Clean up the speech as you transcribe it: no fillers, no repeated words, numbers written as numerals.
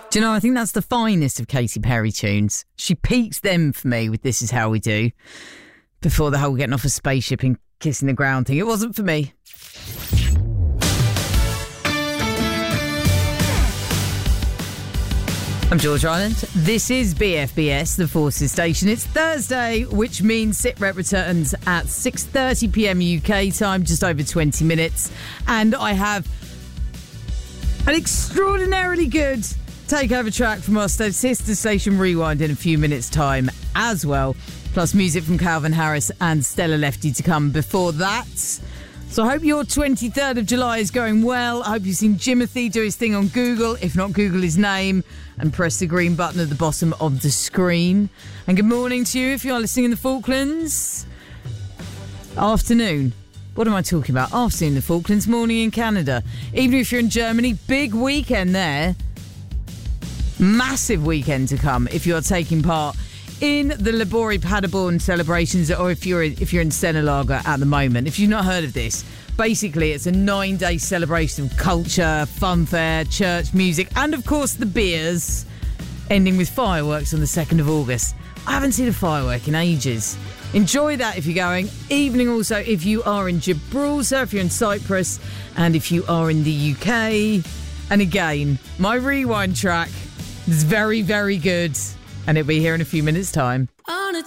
Do you know, I think that's the finest of Katy Perry tunes. She peaks them for me with This Is How We Do. Before the whole getting off a spaceship and kissing the ground thing. It wasn't for me. I'm George Ireland. This is BFBS, the Forces Station. It's Thursday, which means SitRep returns at 6:30pm UK time, just over 20 minutes. And I have an extraordinarily good takeover track from our sister station Rewind in a few minutes' time as well. Plus music from Calvin Harris and Stella Lefty to come before that. So I hope your 23rd of July is going well. I hope you've seen Jimothy do his thing on Google. If not, Google his name and press the green button at the bottom of the screen. And good morning to you if you are listening in the Falklands. Afternoon. What am I talking about? Afternoon in the Falklands, morning in Canada. Even if you're in Germany, big weekend there. Massive weekend to come if you're taking part in the Labori Paderborn celebrations, or if you're in Senelager at the moment. If you've not heard of this, basically it's a 9-day celebration of culture, fun fair, church music, and of course the beers, ending with fireworks on the 2nd of August. I haven't seen a firework in ages. Enjoy that if you're going. Evening also if you are in Gibraltar, if you're in Cyprus, and if you are in the UK. And again, my Rewind track is very, very good. And it'll be here in a few minutes' time. On a